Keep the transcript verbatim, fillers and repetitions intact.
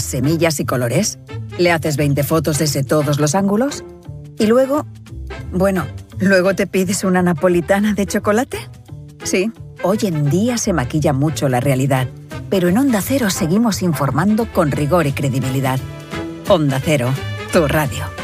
semillas y colores? ¿Le haces veinte fotos desde todos los ángulos? Y luego, bueno, ¿luego te pides una napolitana de chocolate? Sí, hoy en día se maquilla mucho la realidad, pero en Onda Cero seguimos informando con rigor y credibilidad. Onda Cero, tu radio.